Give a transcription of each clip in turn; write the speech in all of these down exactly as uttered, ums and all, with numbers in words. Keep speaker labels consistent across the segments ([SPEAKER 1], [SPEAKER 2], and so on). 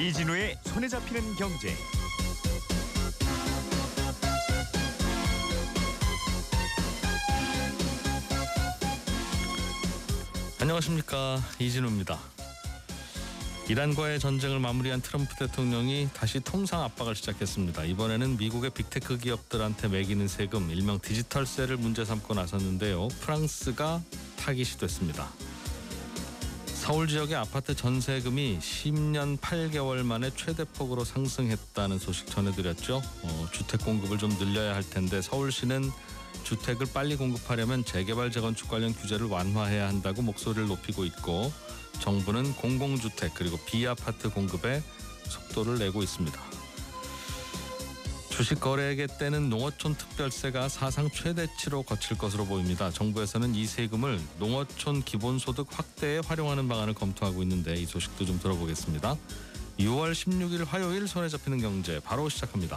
[SPEAKER 1] 이진우의 손에 잡히는 경제.
[SPEAKER 2] 안녕하십니까, 이진우입니다. 이란과의 전쟁을 마무리한 트럼프 대통령이 다시 통상 압박을 시작했습니다. 이번에는 미국의 빅테크 기업들한테 매기는 세금, 일명 디지털세를 문제 삼고 나섰는데요. 프랑스가 타깃이 됐습니다. 서울 지역의 아파트 전세금이 십 년 팔 개월 만에 최대폭으로 상승했다는 소식 전해드렸죠. 어, 주택 공급을 좀 늘려야 할 텐데 서울시는 주택을 빨리 공급하려면 재개발 재건축 관련 규제를 완화해야 한다고 목소리를 높이고 있고, 정부는 공공주택 그리고 비아파트 공급에 속도를 내고 있습니다. 주식 거래액에 떼는 농어촌 특별세가 사상 최대치로 거칠 것으로 보입니다. 정부에서는 이 세금을 농어촌 기본소득 확대에 활용하는 방안을 검토하고 있는데 이 소식도 좀 들어보겠습니다. 유월 십육일 화요일 손에 잡히는 경제 바로 시작합니다.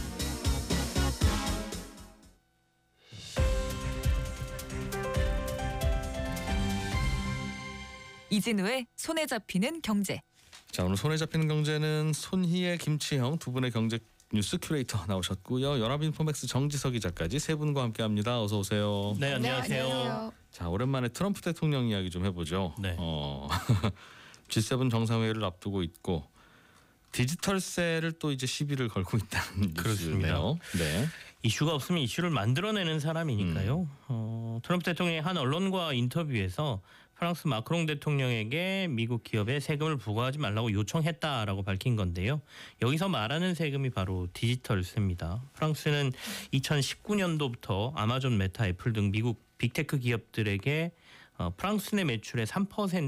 [SPEAKER 3] 이진우의 손에 잡히는 경제.
[SPEAKER 2] 자, 오늘 손에 잡히는 경제는 손희애, 김치형 두 분의 경제 뉴스 큐레이터 나오셨고요. 연합인포맥스 정지석 기자까지 세 분과 함께합니다. 어서 오세요.
[SPEAKER 4] 네, 안녕하세요.
[SPEAKER 3] 안녕하세요.
[SPEAKER 2] 자, 오랜만에 트럼프 대통령 이야기 좀 해보죠.
[SPEAKER 4] 네.
[SPEAKER 2] 어, 지 세븐 정상회의를 앞두고 있고 디지털세를 또 이제 시비를 걸고 있다는 뉴스네요. 네.
[SPEAKER 4] 이슈가 없으면 이슈를 만들어내는 사람이니까요.
[SPEAKER 2] 음.
[SPEAKER 4] 어, 트럼프 대통령이 한 언론과 인터뷰에서 프랑스 마크롱 대통령에게 미국 기업에 세금을 부과하지 말라고 요청했다라고 밝힌 건데요. 여기서 말하는 세금이 바로 디지털세입니다. 프랑스는 이천십구 년도부터 아마존, 메타, 애플 등 미국 빅테크 기업들에게 어, 프랑스 내 매출의 삼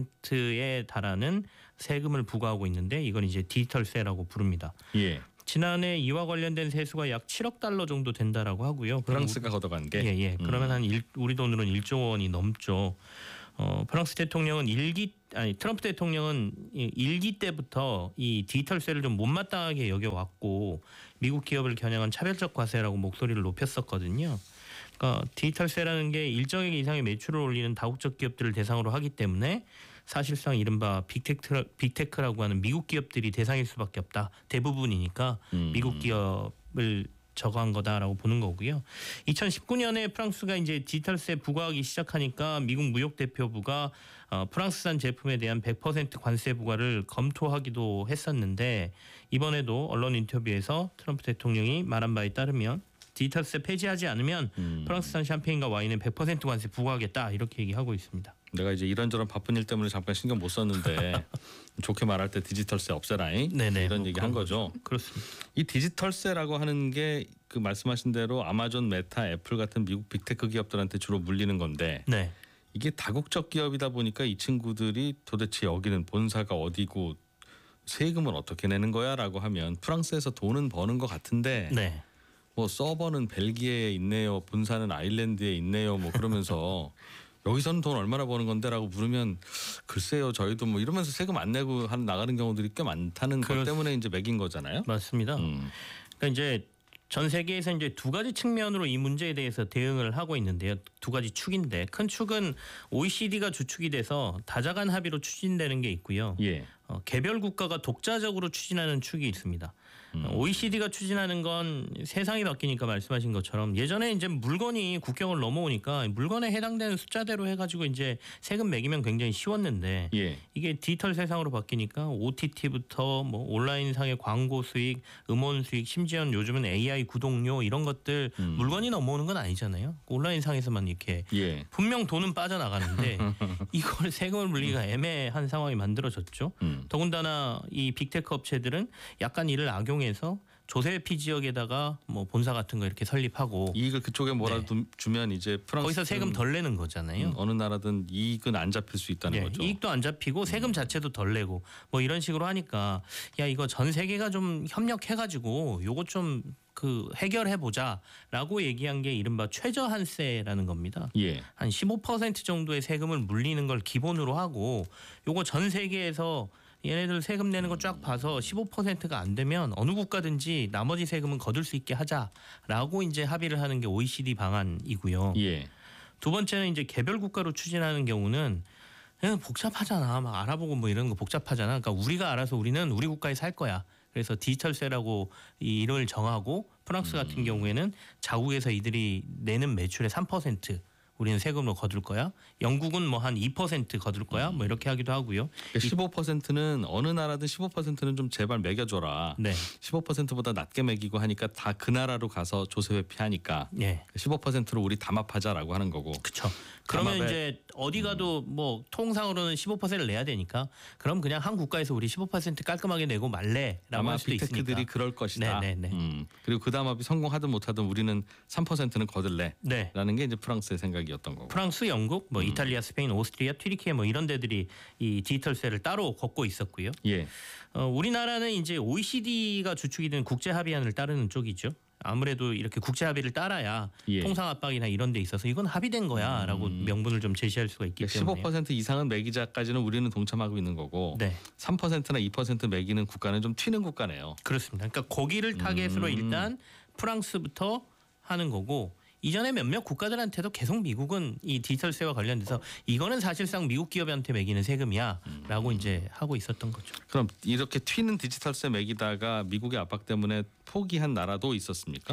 [SPEAKER 4] 퍼센트에 달하는 세금을 부과하고 있는데, 이건 이제 디지털세라고 부릅니다.
[SPEAKER 2] 예.
[SPEAKER 4] 지난해 이와 관련된 세수가 약 칠억 달러 정도 된다라고 하고요.
[SPEAKER 2] 프랑스가 걷어간 게.
[SPEAKER 4] 예, 예. 그러면
[SPEAKER 2] 음.
[SPEAKER 4] 한 일, 우리 돈으로는 일조 원이 넘죠. 어, 프랑스 대통령은 일기 아니 트럼프 대통령은 일기 때부터 이 디지털세를 좀 못마땅하게 여겨왔고 미국 기업을 겨냥한 차별적 과세라고 목소리를 높였었거든요. 그러니까 디지털세라는 게 일정액 이상의 매출을 올리는 다국적 기업들을 대상으로 하기 때문에 사실상 이른바 빅테크, 빅테크라고 하는 미국 기업들이 대상일 수밖에 없다. 대부분이니까
[SPEAKER 2] 음.
[SPEAKER 4] 미국 기업을 저거한 거다라고 보는 거고요. 이천십구 년에 프랑스가 이제 디지털세 부과하기 시작하니까 미국 무역대표부가 어, 프랑스산 제품에 대한 백 퍼센트 관세 부과를 검토하기도 했었는데, 이번에도 언론 인터뷰에서 트럼프 대통령이 말한 바에 따르면 디지털세 폐지하지 않으면
[SPEAKER 2] 음.
[SPEAKER 4] 프랑스산 샴페인과 와인에 백 퍼센트 관세 부과하겠다, 이렇게 얘기하고 있습니다.
[SPEAKER 2] 내가 이제 이런저런 바쁜 일 때문에 잠깐 신경 못 썼는데 좋게 말할 때 디지털세 없애라잉.
[SPEAKER 4] 네네,
[SPEAKER 2] 이런
[SPEAKER 4] 뭐
[SPEAKER 2] 얘기 한 거죠.
[SPEAKER 4] 그렇습니다.
[SPEAKER 2] 이 디지털세라고 하는 게 그 말씀하신 대로 아마존, 메타, 애플 같은 미국 빅테크 기업들한테 주로 물리는 건데,
[SPEAKER 4] 네.
[SPEAKER 2] 이게 다국적 기업이다 보니까 이 친구들이 도대체 여기는 본사가 어디고 세금은 어떻게 내는 거야라고 하면 프랑스에서 돈은 버는 것 같은데
[SPEAKER 4] 네.
[SPEAKER 2] 뭐 서버는 벨기에에 있네요, 본사는 아일랜드에 있네요, 뭐 그러면서 여기서는 돈 얼마나 버는 건데라고 물으면 글쎄요, 저희도 뭐 이러면서 세금 안 내고 한 나가는 경우들이 꽤 많다는 것
[SPEAKER 4] 그렇...
[SPEAKER 2] 때문에 이제 매긴 거잖아요.
[SPEAKER 4] 맞습니다.
[SPEAKER 2] 음.
[SPEAKER 4] 그러니까 이제 전 세계에서 이제 두 가지 측면으로 이 문제에 대해서 대응을 하고 있는데요. 두 가지 축인데, 큰 축은 오이시디가 주축이 돼서 다자간 합의로 추진되는 게 있고요.
[SPEAKER 2] 예.
[SPEAKER 4] 어, 개별 국가가 독자적으로 추진하는 축이 있습니다.
[SPEAKER 2] 음.
[SPEAKER 4] 오이시디가 추진하는 건 세상이 바뀌니까 말씀하신 것처럼 예전에 이제 물건이 국경을 넘어오니까 물건에 해당되는 숫자대로 해가지고 이제 세금 매기면 굉장히 쉬웠는데,
[SPEAKER 2] 예.
[SPEAKER 4] 이게 디지털 세상으로 바뀌니까 오티티부터 뭐 온라인상의 광고 수익, 음원 수익, 심지어는 요즘은 에이아이 구독료 이런 것들
[SPEAKER 2] 음.
[SPEAKER 4] 물건이 넘어오는 건 아니잖아요. 온라인상에서만 이렇게
[SPEAKER 2] 예.
[SPEAKER 4] 분명 돈은 빠져나가는데 이걸 세금을 물리기가 애매한 상황이 만들어졌죠.
[SPEAKER 2] 음.
[SPEAKER 4] 더군다나 이 빅테크 업체들은 약간 이를 악용해서 조세피 지역에다가 뭐 본사 같은 거 이렇게 설립하고
[SPEAKER 2] 이익을 그쪽에 몰아도 네. 주면 이제 프랑스
[SPEAKER 4] 거기서 세금 덜 내는 거잖아요.
[SPEAKER 2] 음, 어느 나라든 이익은 안 잡힐 수 있다는
[SPEAKER 4] 네,
[SPEAKER 2] 거죠.
[SPEAKER 4] 이익도 안 잡히고 세금 자체도 덜 내고 뭐 이런 식으로 하니까 야, 이거 전 세계가 좀 협력해가지고 요거 좀 그 해결해 보자라고 얘기한 게 이른바 최저한세라는 겁니다.
[SPEAKER 2] 예.
[SPEAKER 4] 한 십오 퍼센트 정도의 세금을 물리는 걸 기본으로 하고, 요거 전 세계에서 얘네들 세금 내는 거 쫙 봐서 십오 퍼센트가 안 되면 어느 국가든지 나머지 세금은 거둘 수 있게 하자라고 이제 합의를 하는 게 오이시디 방안이고요.
[SPEAKER 2] 예.
[SPEAKER 4] 두 번째는 이제 개별 국가로 추진하는 경우는 그냥 복잡하잖아. 막 알아보고 뭐 이런 거 복잡하잖아. 그러니까 우리가 알아서 우리는 우리 국가에 살 거야. 그래서 디지털세라고 이 이름을 정하고 프랑스 같은
[SPEAKER 2] 음.
[SPEAKER 4] 경우에는 자국에서 이들이 내는 매출의 삼 퍼센트 우리는 세금으로 거둘 거야. 영국은 뭐 한 이 퍼센트 거둘 거야. 뭐 이렇게 하기도 하고요.
[SPEAKER 2] 그러니까 십오 퍼센트는 어느 나라든 십오 퍼센트는 좀 제발 매겨줘라.
[SPEAKER 4] 네.
[SPEAKER 2] 십오 퍼센트보다 낮게 매기고 하니까 다 그 나라로 가서 조세 회피하니까
[SPEAKER 4] 예.
[SPEAKER 2] 십오 퍼센트로 우리 담합하자라고 하는 거고.
[SPEAKER 4] 그렇죠. 그러면
[SPEAKER 2] 담합에-
[SPEAKER 4] 이제 어디 가도 뭐 통상으로는 십오 퍼센트를 내야 되니까 그럼 그냥 한 국가에서 우리 십오 퍼센트 깔끔하게 내고 말래라고
[SPEAKER 2] 아마
[SPEAKER 4] 할 수도 있으니까.
[SPEAKER 2] 빅테크들이 그럴 것이다.
[SPEAKER 4] 네, 네, 네.
[SPEAKER 2] 음. 그리고 그 담합이 성공하든 못하든 우리는 삼 퍼센트는 거들래라는
[SPEAKER 4] 네.
[SPEAKER 2] 게 이제 프랑스의 생각이었던 거고.
[SPEAKER 4] 프랑스, 영국, 뭐
[SPEAKER 2] 음.
[SPEAKER 4] 이탈리아, 스페인, 오스트리아, 튀르키예 뭐 이런 데들이 이 디지털세를 따로 걷고 있었고요.
[SPEAKER 2] 예.
[SPEAKER 4] 어, 우리나라는 이제 오이시디가 주축이 된 국제 합의안을 따르는 쪽이죠. 아무래도 이렇게 국제 합의를 따라야
[SPEAKER 2] 예.
[SPEAKER 4] 통상 압박이나 이런 데 있어서 이건 합의된 거야라고
[SPEAKER 2] 음.
[SPEAKER 4] 명분을 좀 제시할 수가 있기
[SPEAKER 2] 그러니까 십오
[SPEAKER 4] 때문에.
[SPEAKER 2] 퍼센트 이상은 매기자까지는 우리는 동참하고 있는 거고
[SPEAKER 4] 네.
[SPEAKER 2] 삼 퍼센트나 이 퍼센트 매기는 국가는 좀 튀는 국가네요.
[SPEAKER 4] 그렇습니다. 그러니까 거기를 타겟으로
[SPEAKER 2] 음.
[SPEAKER 4] 일단 프랑스부터 하는 거고 이전에 몇몇 국가들한테도 계속 미국은 이 디지털세와 관련돼서 이거는 사실상 미국 기업한테 매기는 세금이야라고 이제 하고 있었던 거죠.
[SPEAKER 2] 그럼 이렇게 튀는 디지털세 매기다가 미국의 압박 때문에 포기한 나라도 있었습니까?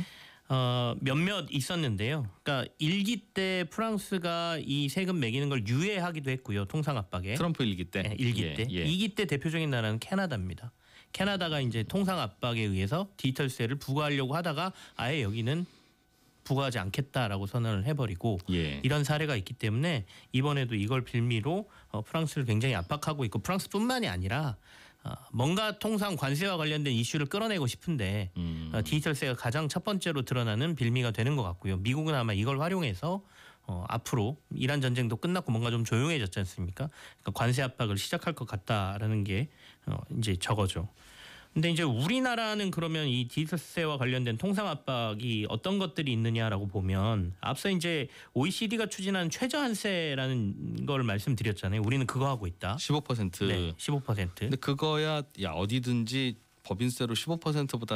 [SPEAKER 4] 어, 몇몇 있었는데요. 그러니까 일기 때 프랑스가 이 세금 매기는 걸 유예하기도 했고요. 통상 압박에.
[SPEAKER 2] 트럼프 일기 때.
[SPEAKER 4] 네, 일기
[SPEAKER 2] 예,
[SPEAKER 4] 때.
[SPEAKER 2] 예.
[SPEAKER 4] 이기 때 대표적인 나라는 캐나다입니다. 캐나다가 이제 통상 압박에 의해서 디지털세를 부과하려고 하다가 아예 여기는 부과하지 않겠다라고 선언을 해버리고
[SPEAKER 2] 예.
[SPEAKER 4] 이런 사례가 있기 때문에 이번에도 이걸 빌미로 어, 프랑스를 굉장히 압박하고 있고 프랑스뿐만이 아니라 어, 뭔가 통상 관세와 관련된 이슈를 끌어내고 싶은데
[SPEAKER 2] 음.
[SPEAKER 4] 어, 디지털세가 가장 첫 번째로 드러나는 빌미가 되는 것 같고요. 미국은 아마 이걸 활용해서 어, 앞으로 이란 전쟁도 끝났고 뭔가 좀 조용해졌지 않습니까? 그러니까 관세 압박을 시작할 것 같다라는 게 어, 이제 저거죠. 근데 이제 우리나라는 그러면 이 디지털세와 관련된 통상 압박이 어떤 것들이 있느냐라고 보면 앞서 이제 오이시디가 추진한 최저한세라는 걸 말씀드렸잖아요. 우리는 그거 하고 있다.
[SPEAKER 2] 십오 퍼센트.
[SPEAKER 4] 네, 십오 퍼센트.
[SPEAKER 2] 근데 그거야 야 어디든지 법인세로 십오 퍼센트보다